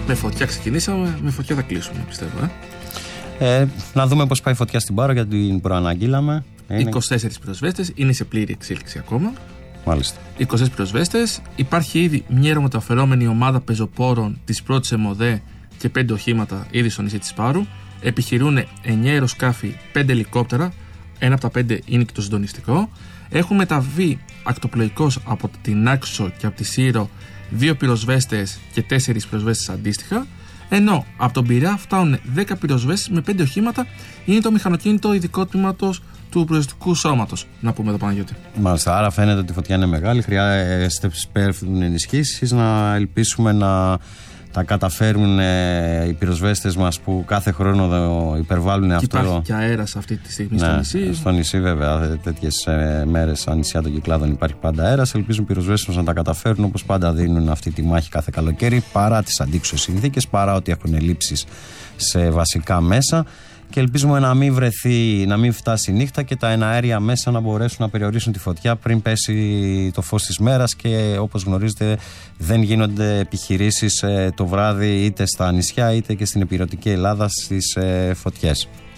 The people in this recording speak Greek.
Με φωτιά ξεκινήσαμε, με φωτιά θα κλείσουμε, πιστεύω. Να δούμε πώς πάει η φωτιά στην Πάρο, γιατί την προαναγγείλαμε. 24 πυροσβέστες, είναι σε πλήρη εξέλιξη ακόμα. Μάλιστα. 24 πυροσβέστες. Υπάρχει ήδη μια αερομεταφερόμενη ομάδα πεζοπόρων της πρώτης ΕΜΟΔΕ και 5 οχήματα ήδη στο νησί της Πάρου. Επιχειρούν 9 αεροσκάφη, 5 ελικόπτερα. Ένα από τα 5 είναι και το συντονιστικό. Έχουν μεταβεί ακτοπλοϊκώς από την Άξο και από τη Σύρο 2 πυροσβέστες και 4 πυροσβέστες αντίστοιχα. Ενώ από τον Πειραιά φτάνουν 10 πυροσβέστες με 5 οχήματα. Είναι το μηχανοκίνητο ειδικό τμήματος του πυροσβεστικού σώματος, να πούμε εδώ, Παναγιώτη. Μάλιστα, άρα φαίνεται ότι η φωτιά είναι μεγάλη. Χρειάζεται ενισχύσεις, να ελπίσουμε να τα καταφέρουν οι πυροσβέστες μας που κάθε χρόνο υπερβάλλουν αυτό. Υπάρχει και αέρας αυτή τη στιγμή στο νησί. Στο νησί, βέβαια, τέτοιες μέρες στα νησιά των Κυκλάδων υπάρχει πάντα αέρας. Ελπίζουν οι πυροσβέστες μας να τα καταφέρουν, όπως πάντα δίνουν αυτή τη μάχη κάθε καλοκαίρι, παρά τις αντίξωες συνθήκες, παρά ότι έχουν ελλείψεις σε βασικά μέσα. Και ελπίζουμε να μην φτάσει η νύχτα και τα εναέρια μέσα να μπορέσουν να περιορίσουν τη φωτιά πριν πέσει το φως της μέρας. Και όπως γνωρίζετε, δεν γίνονται επιχειρήσεις το βράδυ είτε στα νησιά είτε και στην ηπειρωτική Ελλάδα στις φωτιές.